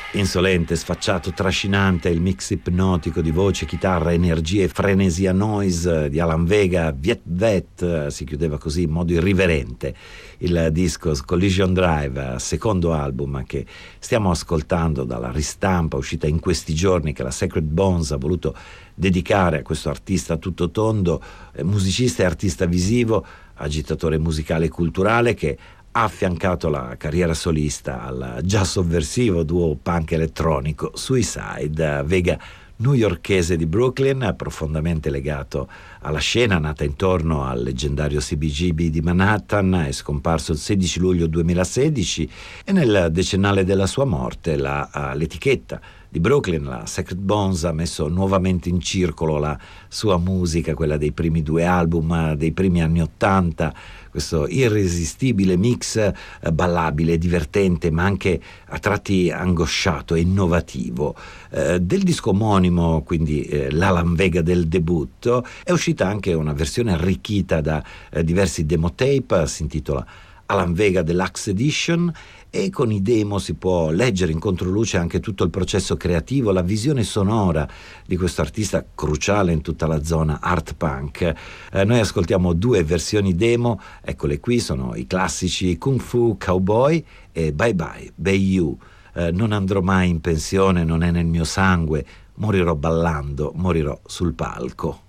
Insolente, sfacciato, trascinante, il mix ipnotico di voce, chitarra, energia e frenesia noise di Alan Vega. Viet Vet si chiudeva così in modo irriverente il disco Collision Drive, secondo album che stiamo ascoltando dalla ristampa uscita in questi giorni, che la Sacred Bones ha voluto dedicare a questo artista tutto tondo, musicista e artista visivo, agitatore musicale e culturale, che ha affiancato la carriera solista al già sovversivo duo punk elettronico Suicide. Vega, newyorkese di Brooklyn, profondamente legato alla scena nata intorno al leggendario CBGB di Manhattan, è scomparso il 16 luglio 2016 e nel decennale della sua morte l'etichetta di Brooklyn, la Sacred Bones, ha messo nuovamente in circolo la sua musica, quella dei primi due album dei primi anni '80, questo irresistibile mix ballabile, divertente, ma anche a tratti angosciato e innovativo. Del disco omonimo, quindi l'Alan Vega del debutto, è uscita anche una versione arricchita da diversi demo tape, si intitola Alan Vega Deluxe Edition, e con i demo si può leggere in controluce anche tutto il processo creativo, la visione sonora di questo artista cruciale in tutta la zona art punk. Noi ascoltiamo due versioni demo, eccole qui, sono i classici Kung Fu Cowboy e Bye Bye Bayou. Non andrò mai in pensione, non è nel mio sangue, morirò ballando, morirò sul palco.